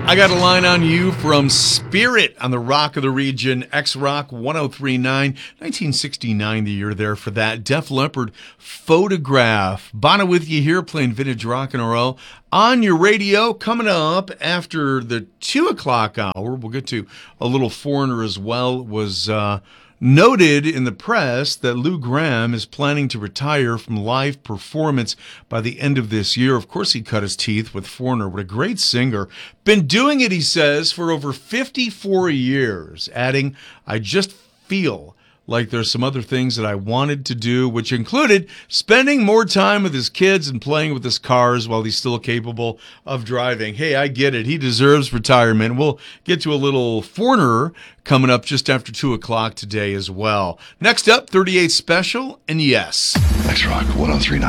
I got a line on you from Spirit on the Rock of the Region, X-Rock 1039, 1969, the year there for that. Def Leppard, Photograph. Bono with you here playing vintage rock and roll on your radio. Coming up after the 2 o'clock hour, we'll get to a little Foreigner as well. Was noted in the press that Lou Gramm is planning to retire from live performance by the end of this year. Of course, he cut his teeth with Foreigner. What a great singer. Been doing it, he says, for over 54 years, adding, I just feel like there's some other things that I wanted to do, which included spending more time with his kids and playing with his cars while he's still capable of driving. Hey, I get it. He deserves retirement. We'll get to a little Foreigner coming up just after 2 o'clock today as well. Next up, 38 Special, and yes. X-Rock 1039.